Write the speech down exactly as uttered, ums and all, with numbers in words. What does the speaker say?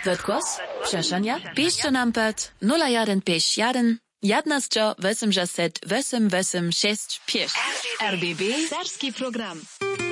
Dotkos? Przeszania? Piszcie nam pod nula jeden pięć jeden jedenaście osiemdziesiąt osiem osiem sześć pięć. R B B. Serski program.